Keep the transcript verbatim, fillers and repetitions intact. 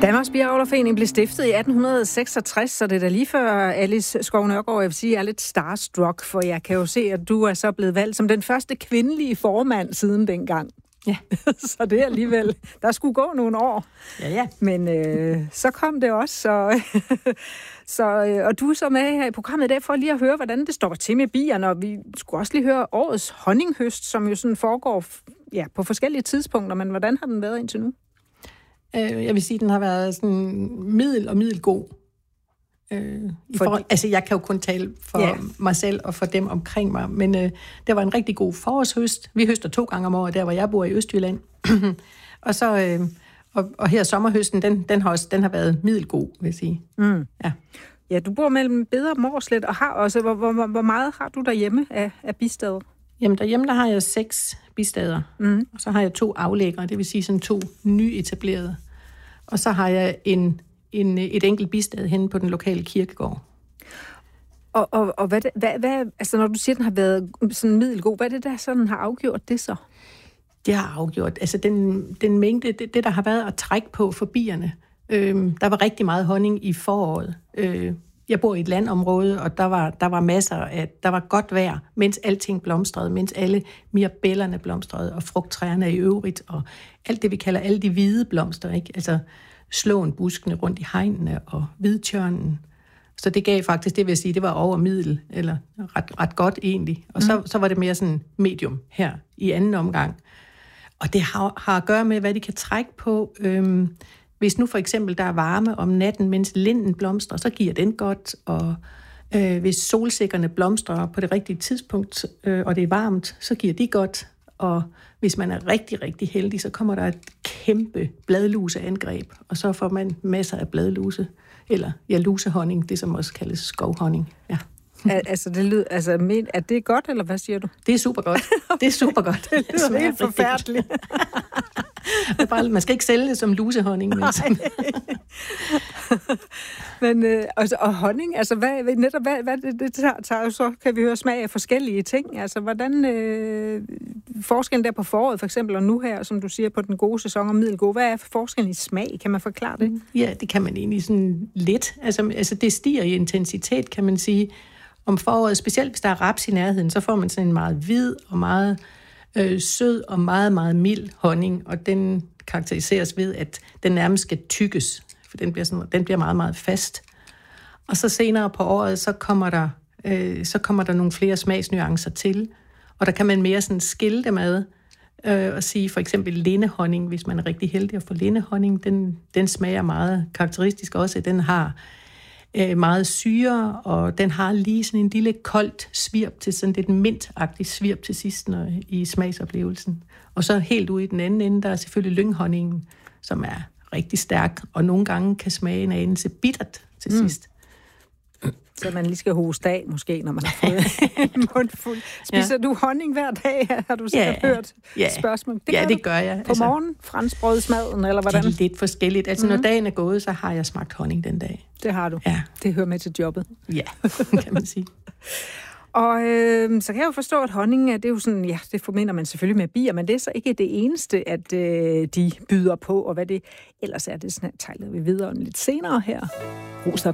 Danmarks Biavlerforening blev stiftet i atten seksogtres, så det er da lige før Alice Skov Nørgaard, jeg vil sige, er lidt starstruck, for jeg kan jo se, at du er så blevet valgt som den første kvindelige formand siden dengang. Ja. Så det er alligevel, der skulle gå nogle år. Ja, ja. Men øh, så kom det også, så, så, øh, og du er så med her i programmet i dag for lige at høre, hvordan det står til med bierne, og vi skulle også lige høre årets honninghøst, som jo sådan foregår ja, på forskellige tidspunkter, men hvordan har den været indtil nu? Jeg vil sige, at den har været sådan middel og middelgod. Øh, i forhold, altså, jeg kan jo kun tale for yeah. mig selv og for dem omkring mig, men øh, det var en rigtig god forårshøst. Vi høster to gange om året, der hvor jeg bor i Østjylland. og så øh, og, og her sommerhøsten, den, den, har også, den har været middelgod, vil jeg sige. Mm. Ja. Ja, du bor mellem Beder og Mårslet, og har også, hvor, hvor, hvor meget har du derhjemme af, af bistader? Jamen derhjemme, der har jeg seks bistader, mm. og så har jeg to aflæggere, det vil sige sådan to nyetablerede. Og så har jeg en, en, et enkelt bistad henne på den lokale kirkegård. Og, og, og hvad, hvad, hvad, altså når du siger, at den har været sådan middelgod, hvad er det, der sådan har afgjort det så? Det har afgjort, altså den, den mængde, det, det der har været at trække på for bierne. Øhm, der var rigtig meget honning i foråret. Øh, jeg bor i et landområde, og der var, der var masser af, der var godt vejr, mens alting blomstrede, mens alle mirabellerne blomstrede, og frugttræerne i øvrigt, og alt det, vi kalder alle de hvide blomster, ikke? Altså slåen buskene rundt i hegnene og hvidtjørnen. Så det gav faktisk, det vil jeg sige, det var over middel, eller ret, ret godt egentlig. Og så, mm. så var det mere sådan medium her i anden omgang. Og det har, har at gøre med, hvad de kan trække på. Øhm, Hvis nu for eksempel der er varme om natten, mens linden blomstrer, så giver den godt. Og øh, hvis solsikkerne blomstrer på det rigtige tidspunkt, øh, og det er varmt, så giver de godt. Og hvis man er rigtig, rigtig heldig, så kommer der et kæmpe bladluseangreb, og så får man masser af bladluse, eller ja, lusehonning, det som også kaldes skovhonning. Ja. Altså, det lyder, altså, men, er det godt, eller hvad siger du? Det er super godt. Det er super godt. Det lyder helt forfærdeligt. Bare, man skal ikke sælge det som lusehonning. Men, men øh, altså, og honning, altså hvad, netop, hvad, hvad det, det tager, tager, så kan vi høre smag af forskellige ting. Altså, hvordan øh, forskellen der på foråret, for eksempel, og nu her, som du siger, på den gode sæson og middelgode, hvad er forskellen i smag? Kan man forklare det? Ja, det kan man egentlig sådan lidt. Altså, altså det stiger i intensitet, kan man sige. Om foråret, specielt hvis der er raps i nærheden, så får man sådan en meget hvid og meget øh, sød og meget, meget mild honning, og den karakteriseres ved, at den nærmest skal tykkes, for den bliver, sådan, den bliver meget, meget fast. Og så senere på året, så kommer der, øh, så kommer der nogle flere smagsnuancer til, og der kan man mere sådan skille dem ad, øh, og sige for eksempel lindehonning, hvis man er rigtig heldig at få lindehonning, den, den smager meget karakteristisk også, den har meget syre, og den har lige sådan en lille koldt svirp til sådan lidt mintagtigt svirp til sidst når, i smagsoplevelsen. Og så helt ude i den anden ende, der er selvfølgelig lynghonningen, som er rigtig stærk, og nogle gange kan smage en anelse bittert til mm. sidst. Så man lige skal hoste af, måske, når man har fået en mundfuld. Spiser ja. du honning hver dag? Har du sikkert ja. hørt ja. spørgsmål? Det ja, det gør jeg. På altså, morgen, franskbrødsmaden, eller hvordan? Det er lidt forskelligt. Altså, mm-hmm. når dagen er gået, så har jeg smagt honning den dag. Det har du? Ja. Det hører med til jobbet? Ja, kan man sige. Og øh, så kan jeg jo forstå, at honning, det er jo sådan, ja, det forbinder man selvfølgelig med bier, men det er så ikke det eneste, at øh, de byder på, og hvad det ellers er, det sådan, tejler vi videre om lidt senere her. Rosa